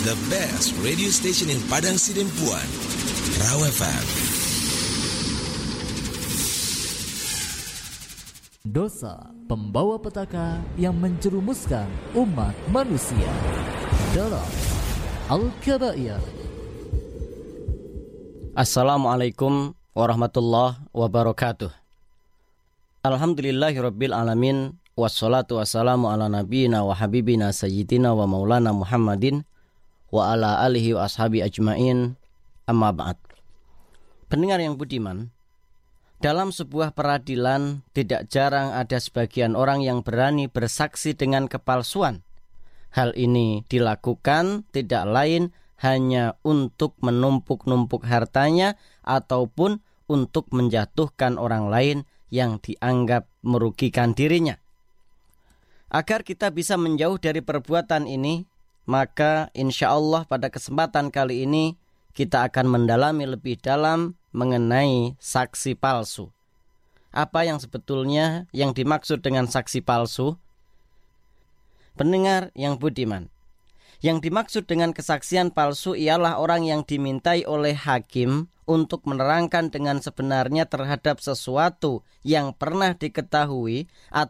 the best radio station in Padang Sidempuan, Raw FM. Dosa pembawa petaka yang menjerumuskan umat manusia dalam Al-Kabair. Assalamualaikum warahmatullahi wabarakatuh. Alhamdulillahirabbil alamin, wassalatu wassalamu ala nabiyyina wa habibina sayyidina wa maulana Muhammadin wa ala alihi wa ashabi ajmain, amma ba'd. Pendengar yang budiman, dalam sebuah peradilan tidak jarang ada sebagian orang yang berani bersaksi dengan kepalsuan. Hal ini dilakukan tidak lain hanya untuk menumpuk-numpuk hartanya ataupun untuk menjatuhkan orang lain yang dianggap merugikan dirinya. Agar kita bisa menjauh dari perbuatan ini, maka insya Allah pada kesempatan kali ini kita akan mendalami lebih dalam mengenai saksi palsu. Apa yang sebetulnya yang dimaksud dengan saksi palsu? Pendengar yang budiman, yang dimaksud dengan kesaksian palsu ialah orang yang dimintai oleh hakim untuk menerangkan dengan sebenarnya terhadap sesuatu yang pernah diketahui